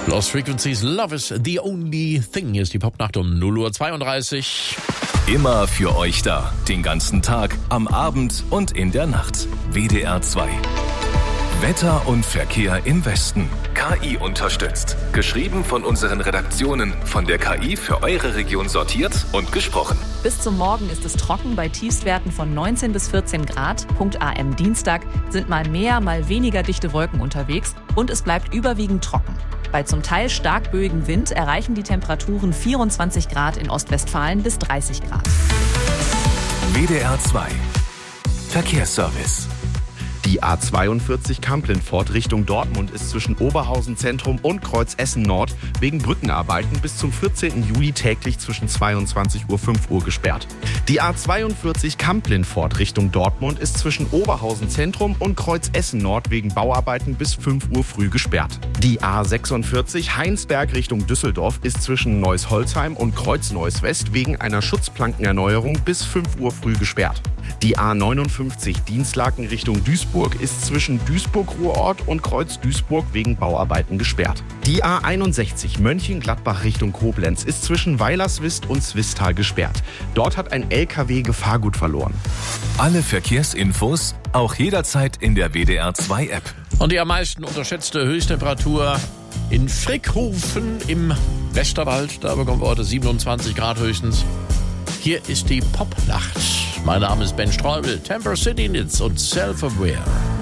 Lost Frequencies, Love is the only thing. Hier ist die Popnacht um 0:32 Uhr. Immer für euch da. Den ganzen Tag, am Abend und in der Nacht. WDR 2. Wetter und Verkehr im Westen. KI unterstützt. Geschrieben von unseren Redaktionen. Von der KI für eure Region sortiert und gesprochen. Bis zum Morgen ist es trocken bei Tiefstwerten von 19 bis 14 Grad. Punkt AM Dienstag sind mal mehr, mal weniger dichte Wolken unterwegs und es bleibt überwiegend trocken. Bei zum Teil stark böigem Wind erreichen die Temperaturen 24 Grad in Ostwestfalen bis 30 Grad. WDR 2. Verkehrsservice. Die A42 Kamp-Lintfort Richtung Dortmund ist zwischen Oberhausen Zentrum und Kreuz Essen Nord wegen Brückenarbeiten bis zum 14. Juli täglich zwischen 22 Uhr und 5 Uhr gesperrt. Die A42 Kamp-Lintfort Richtung Dortmund ist zwischen Oberhausen Zentrum und Kreuz Essen Nord wegen Bauarbeiten bis 5 Uhr früh gesperrt. Die A46 Heinsberg Richtung Düsseldorf ist zwischen Neuss-Holzheim und Kreuz Neuss West wegen einer Schutzplankenerneuerung bis 5 Uhr früh gesperrt. Die A59 Dienstlaken Richtung Duisburg ist zwischen Duisburg-Ruhrort und Kreuz Duisburg wegen Bauarbeiten gesperrt. Die A61 Mönchengladbach Richtung Koblenz ist zwischen Weilerswist und Zwistal gesperrt. Dort hat ein LKW Gefahrgut verloren. Alle Verkehrsinfos auch jederzeit in der WDR 2 App. Und die am meisten unterschätzte Höchsttemperatur in Frickhofen im Westerwald. Da bekommen wir heute 27 Grad höchstens. Hier ist die Popnacht. Mein Name ist Ben Streubel, Temper City Nits und Self-Aware.